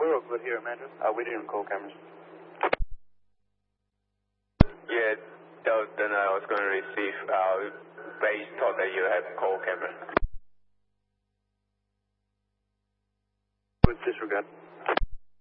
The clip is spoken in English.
we're all good here at Manchester. We didn't call cameras. Yeah, then I was going to receive, base thought that you had call camera. With disregard.